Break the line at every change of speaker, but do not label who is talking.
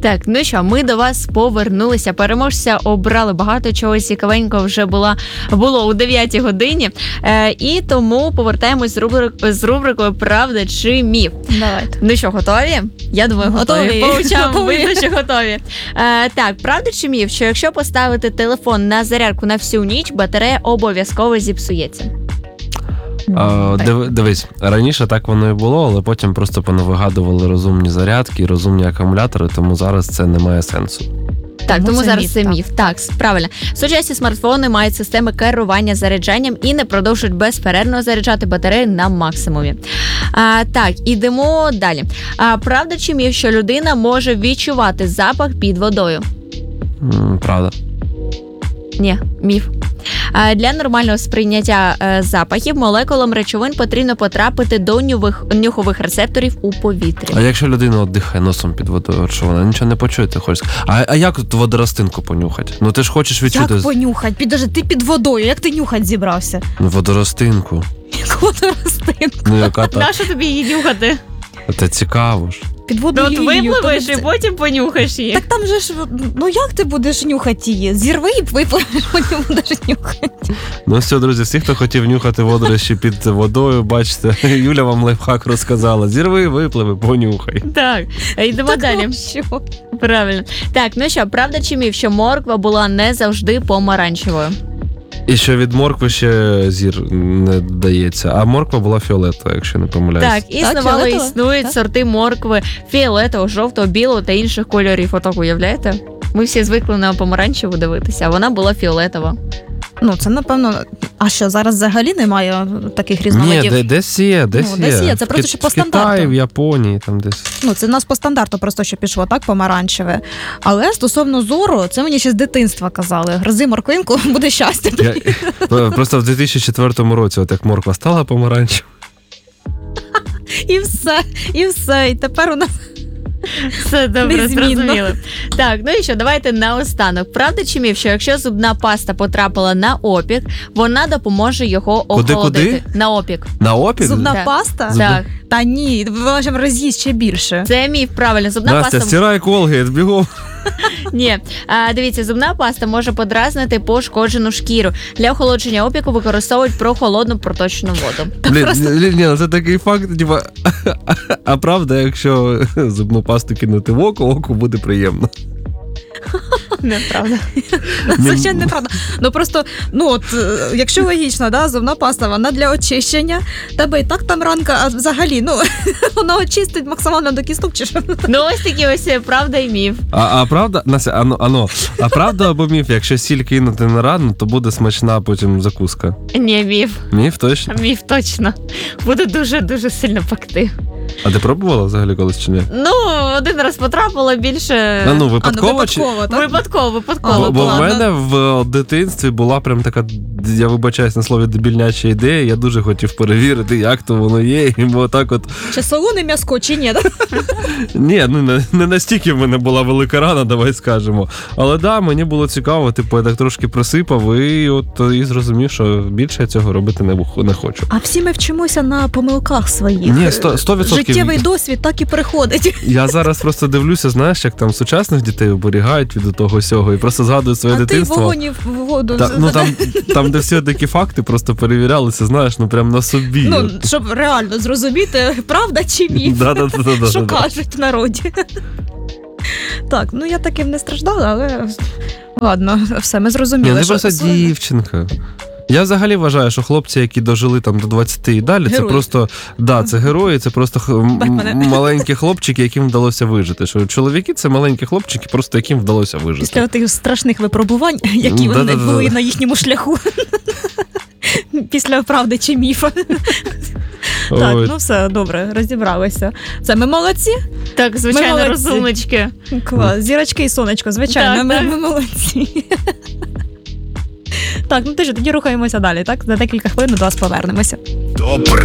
Так, ну що, ми до вас повернулися. Переможця обрали, багато чого цікавенького вже було у 9 годині. І тому повертаємось з рубрикою «Правда чи міф?».
Давайте.
Ну що, готові? Я думаю, готові. По очам видно, що готові. Так, правда чи міф, що якщо поставити телефон на зарядку на всю ніч, батарея обов'язково зіпсується?
Дивись, раніше так воно і було, але потім просто понавигадували розумні зарядки, розумні акумулятори, тому зараз це не має сенсу.
Так, тому зараз
міф,
це міф. Так, правильно. Сучасні смартфони мають системи керування заряджанням і не продовжують безперервно заряджати батареї на максимумі. Так, ідемо далі. Правда чи міф, що людина може відчувати запах під водою?
Правда.
Ні, міф. Для нормального сприйняття запахів молекулам речовин потрібно потрапити до нюхових рецепторів у повітрі.
А якщо людина дихає носом під водою, що вона нічого не почує, ти хочеш? А як тут водоростинку понюхати? Ну ти ж хочеш відчути...
Як понюхати? Підожди, ти під водою, як ти нюхати зібрався?
Водоростинку.
Яку водоростинку?
Ну яка та...
Нащо тобі її нюхати?
Це цікаво ж.
Під водою
От випливеш і потім понюхаєш її.
Так там же ж, ну як ти будеш нюхати її? Зірви і випливеш, потім будеш нюхати.
Ну все, друзі, всі, хто хотів нюхати водорощі під водою, бачите, Юля вам лайфхак розказала. Зірви, випливи, понюхай.
Так, йдемо далі.
Що?
Правильно. Так, ну що, правда чи міф, що морква була не завжди помаранчевою?
І що від моркви ще зір не дається. А морква була фіолетова, якщо не помиляюсь.
Так, існували,
фіолетова?
існують
Так.
сорти моркви фіолетового, жовтого, білого та інших кольорів. Отак, уявляєте? Ми всі звикли на помаранчеву дивитися, а вона була фіолетова.
Ну, це, напевно... А що, зараз взагалі немає таких різновидів?
Ні, десь є, десь
Ну, десь є, це просто що по
В Китаї,
стандарту.
в Японії, там десь.
Ну, це в нас по стандарту просто що пішло, так, помаранчеве. Але стосовно зору, це мені ще з дитинства казали. Гризи морквинку, буде щастя.
Просто в 2004 році, от як морква стала помаранчевою.
І все. І тепер у нас...
Все добре,
Незмінно.
зрозуміли. Так, ну і що, давайте наостанок. Правда чи міф, що якщо зубна паста потрапила на опік, вона допоможе його охолодити?
Куди?
На опік.
На опік?
Зубна
Так.
паста?
Так,
Та ні, вона ж роз'їсть ще більше.
це міф, правильно. Зубна
Настя,
паста...
стирай Колгейт, бігом.
Ні, дивіться, зубна паста може подразнити пошкоджену шкіру. Для охолодження опіку використовують прохолодну проточну воду.
Ні, ну це такий факт, типа, а правда, якщо зубну пасту кинути в оку буде приємно.
Неправда.
Звичайно, неправда. Ну просто, ну от, якщо логічно, да, зубна паста, вона для очищення, тебе і так там ранка, а взагалі, ну, вона очистить максимально до кісток, чи що?
Ну ось такі ось правда і міф.
А правда, Настя, а правда або міф, якщо сіль кинути на рану, то буде смачна потім закуска?
Ні, міф.
Міф точно?
Міф точно. Буде дуже-дуже сильно пекти.
А ти пробувала взагалі колись чи ні?
Ну, один раз потрапила, більше...
Випадково чи?
Випадково, так?
Випадково.
Бо в
ладно.
мене в дитинстві була прям така, я вибачаюсь на слові, дебільняча ідея. Я дуже хотів перевірити, як то воно є. І бо так от...
Чи солоне м'яско, чи ні?
Ні, ну не настільки в мене була велика рана, давай скажемо. Але да, мені було цікаво, типу, я так трошки просипав і зрозумів, що більше я цього робити не хочу.
А всі ми вчимося на помилках своїх.
Ні, 100%.
Життєвий досвід так і приходить.
Я зараз просто дивлюся, знаєш, як там сучасних дітей оберігають від того всього, і просто згадую своє
А
дитинство.
ти вогонь в воду.
Там, де всі такі факти просто перевірялися, знаєш, ну прям на собі.
Ну, щоб реально зрозуміти, правда чи міф,
Да.
що кажуть в народі. Так, ну я таким не страждала, але ладно, все, ми
Ні,
зрозуміли.
не
що
просто дівчинка. Я взагалі вважаю, що хлопці, які дожили там до 20 і далі,
Герої.
це просто, це герої, це просто маленькі хлопчики, яким вдалося вижити. Що чоловіки це маленькі хлопчики, просто яким вдалося вижити.
Після тих страшних випробувань, які вони були на їхньому шляху. Після правди чи міфа. Так, ну все, добре, розібралися. Це ми молодці?
Так, звичайно,
молодці.
розумнички.
Клас, зірочки і сонечко, звичайно,
Так,
ми молодці. Так, ну тоді рухаємося далі, так? За декілька хвилин до вас повернемося.
То